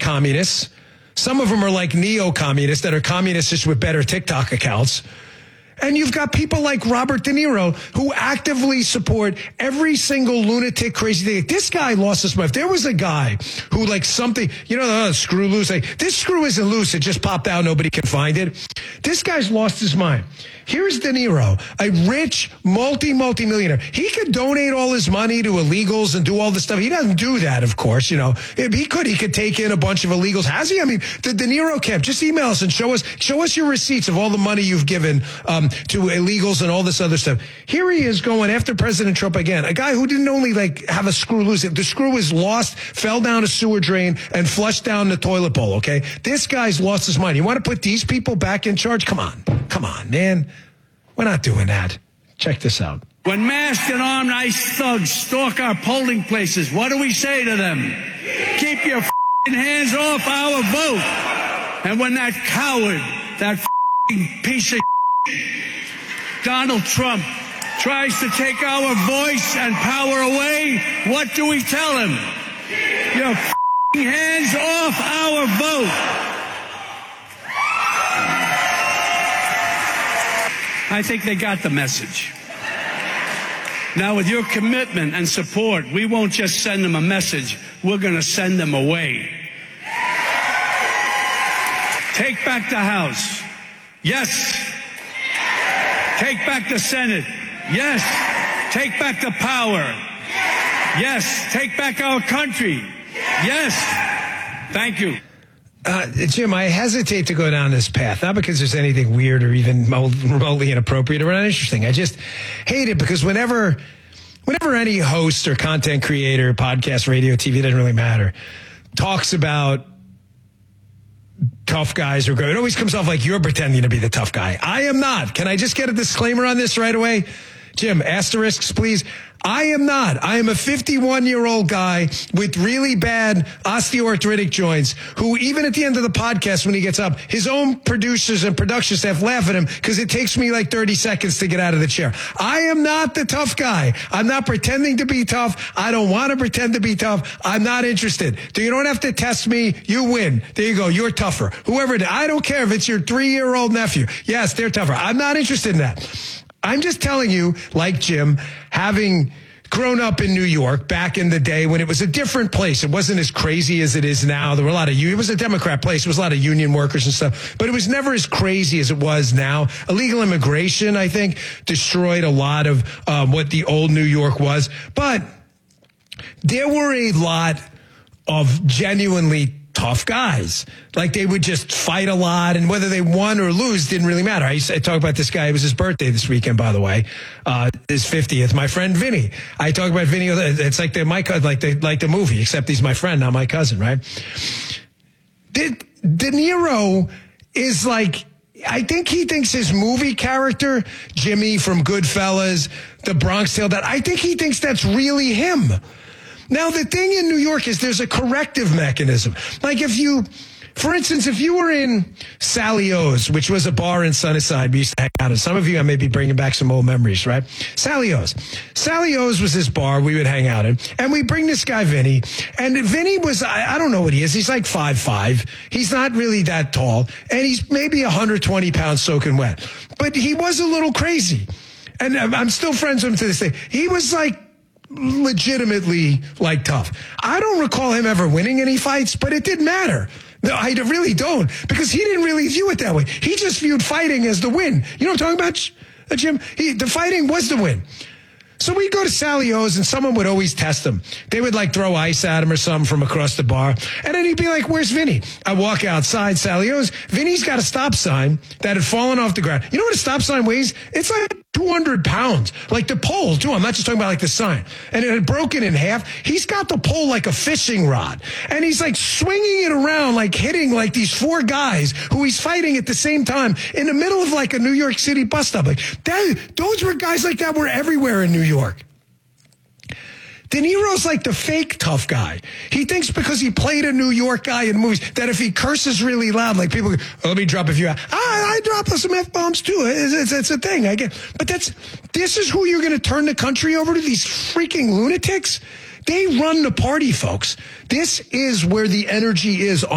communists. Some of them are like neo-communists that are communists just with better TikTok accounts. And you've got people like Robert De Niro who actively support every single lunatic, crazy thing. This guy lost his mind. If there was a guy who like something, screw loose. Like, this screw isn't loose. It just popped out. Nobody can find it. This guy's lost his mind. Here's De Niro, a rich, multi-millionaire. He could donate all his money to illegals and do all this stuff. He doesn't do that, of course. If he could take in a bunch of illegals. Has he? I mean, the De Niro camp, just email us and show us your receipts of all the money you've given to illegals and all this other stuff. Here he is going after President Trump again. A guy who didn't only have a screw loose. The screw was lost, fell down a sewer drain, and flushed down the toilet bowl, okay? This guy's lost his mind. You want to put these people back in charge? Come on, man. We're not doing that. Check this out. When masked and armed ICE thugs stalk our polling places, what do we say to them? Keep your hands off our vote. And when that coward, that piece of Donald Trump tries to take our voice and power away, what do we tell him? Your hands off our vote. I think they got the message. Now, with your commitment and support, we won't just send them a message, we're going to send them away. Take back the House. Yes. Take back the Senate. Yes. Take back the power. Yes. Take back our country. Yes. Thank you. Jim, I hesitate to go down this path, not because there's anything weird or even remotely inappropriate or uninteresting. I just hate it because whenever any host or content creator, podcast, radio, TV, doesn't really matter, talks about tough guys or it always comes off like you're pretending to be the tough guy. I am not. Can I just get a disclaimer on this right away? Jim, asterisks, please. I am not. I am a 51-year-old guy with really bad osteoarthritic joints who, even at the end of the podcast, when he gets up, his own producers and production staff laugh at him because it takes me like 30 seconds to get out of the chair. I am not the tough guy. I'm not pretending to be tough. I don't want to pretend to be tough. I'm not interested. You don't have to test me. You win. There you go. You're tougher. Whoever it is. I don't care if it's your 3-year-old nephew. Yes, they're tougher. I'm not interested in that. I'm just telling you, like Jim, having grown up in New York back in the day when it was a different place. It wasn't as crazy as it is now. There were it was a Democrat place. There was a lot of union workers and stuff, but it was never as crazy as it was now. Illegal immigration, I think, destroyed a lot of what the old New York was. But there were a lot of genuinely tough guys. Like they would just fight a lot, and whether they won or lose didn't really matter. I talk about this guy. It was his birthday this weekend, by the way, his 50th. My friend Vinny. I talk about Vinny. It's like my cousin, like the movie, except he's my friend, not my cousin, right? De Niro is like, I think he thinks his movie character, Jimmy from Goodfellas, The Bronx Tale, I think he thinks that's really him. Now, the thing in New York is there's a corrective mechanism. Like for instance, if you were in Sally O's, which was a bar in Sunnyside we used to hang out in. Some of you, I may be bringing back some old memories, right? Sally O's. Sally O's was this bar we would hang out in. And we bring this guy, Vinny. And Vinny was, I don't know what he is. He's like 5'5". He's not really that tall. And he's maybe 120 pounds soaking wet. But he was a little crazy. And I'm still friends with him to this day. He was like, legitimately like tough. I don't recall him ever winning any fights, but it didn't matter. No, I really don't, because he didn't really view it that way. He just viewed fighting as the win. You know what I'm talking about, Jim? The fighting was the win. So we'd go to Sally O's and someone would always test him. They would throw ice at him or something from across the bar. And then he'd be like, where's Vinny? I walk outside Sally O's. Vinny's got a stop sign that had fallen off the ground. You know what a stop sign weighs? It's like 200 pounds. Like the pole, too. I'm not just talking about the sign. And it had broken in half. He's got the pole like a fishing rod. And he's swinging it around, hitting these 4 guys who he's fighting at the same time in the middle of a New York City bus stop. Those were guys like that were everywhere in New York. De Niro's the fake tough guy. He thinks because he played a New York guy in movies that if he curses really loud, people go, let me drop a few. I drop some F-bombs too. It's a thing. I get, but this is who you're going to turn the country over to, these freaking lunatics? They run the party, folks. This is where the energy is.